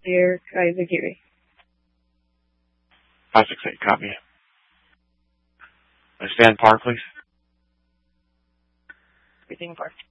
Deer Kaizagiri. 568, copy. Stand par, please. Everything park.